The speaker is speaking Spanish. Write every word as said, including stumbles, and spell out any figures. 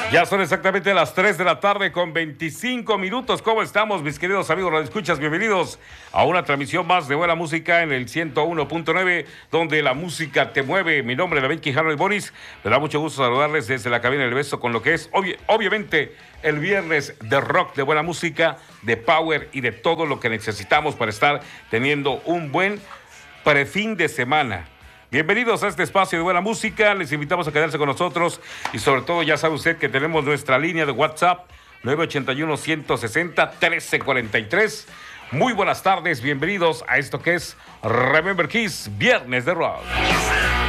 Ya son exactamente las tres de la tarde con veinticinco minutos. ¿Cómo estamos, mis queridos amigos? ¿Los escuchas? Bienvenidos a una transmisión más de buena música en el ciento uno punto nueve, donde la música te mueve. Mi nombre es David Quijano y Boris. Me da mucho gusto saludarles desde la cabina del beso con lo que es, obvi- obviamente, el viernes de rock, de buena música, de power y de todo lo que necesitamos para estar teniendo un buen prefin de semana. Bienvenidos a este espacio de buena música, les invitamos a quedarse con nosotros y sobre todo ya sabe usted que tenemos nuestra línea de WhatsApp nueve ocho uno, uno seis cero, uno tres cuatro tres. Muy buenas tardes, bienvenidos a esto que es Remember Kiss, Viernes de Rock.